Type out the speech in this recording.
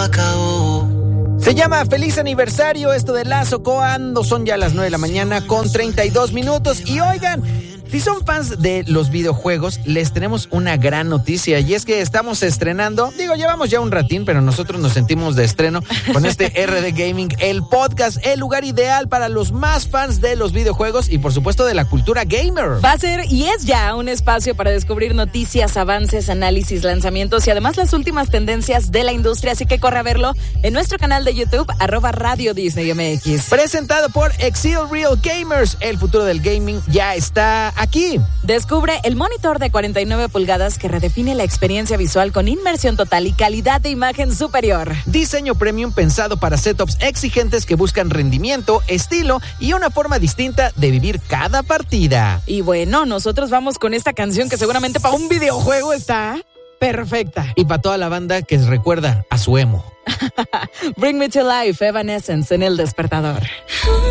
acabó. Se llama Feliz Aniversario esto de Lazo cuando son ya las 9 de la mañana con 32 minutos. Y oigan, si son fans de los videojuegos, les tenemos una gran noticia. Y es que estamos estrenando, llevamos ya un ratín, pero nosotros nos sentimos de estreno con este RD Gaming, el podcast, el lugar ideal para los más fans de los videojuegos y por supuesto de la cultura gamer. Va a ser y es ya un espacio para descubrir noticias, avances, análisis, lanzamientos y además las últimas tendencias de la industria. Así que corre a verlo en nuestro canal de YouTube, @Radio Disney MX. Presentado por Exil Real Gamers, el futuro del gaming ya está aquí. Descubre el monitor de 49 pulgadas que redefine la experiencia visual con inmersión total y calidad de imagen superior. Diseño premium pensado para setups exigentes que buscan rendimiento, estilo y una forma distinta de vivir cada partida. Y bueno, nosotros vamos con esta canción que seguramente para un videojuego está perfecta. Y para toda la banda que recuerda a su emo. Bring Me to Life, Evanescence en El Despertador.